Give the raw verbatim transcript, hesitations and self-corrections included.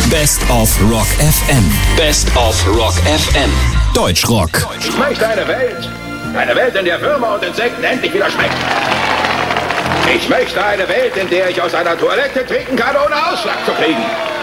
Best of Rock F M. Best of Rock F M. Deutschrock. Ich möchte eine Welt, eine Welt, in der Würmer und Insekten endlich wieder schmecken. Ich möchte eine Welt, in der ich aus einer Toilette trinken kann, ohne Ausschlag zu kriegen.